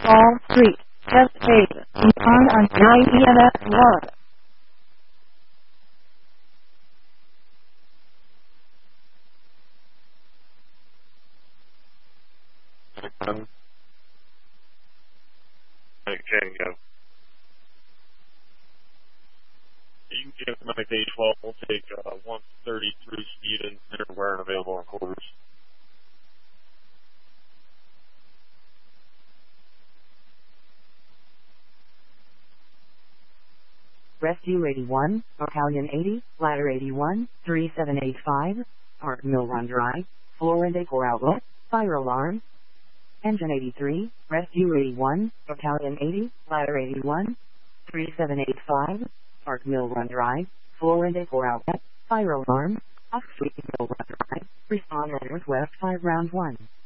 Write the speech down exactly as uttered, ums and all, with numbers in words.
Wall Street, Test Data, Econ on nine E M S one. Um, I can go. You can get my day twelve. We'll take uh, one thirty-three speed and everywhere and available in quarters. Rescue eighty-one, Battalion eighty, Ladder eighty-one, three seven eight five, Park Mill Run Drive, floor and decor outlet, fire alarm. Engine eighty-three, Rescue eighty-one, Battalion eighty, Ladder eighty-one, three seven eight five, Park Mill Run Drive, floor and decor outlet, fire alarm, Ox Street Mill Run Drive, respond at Northwest five round one.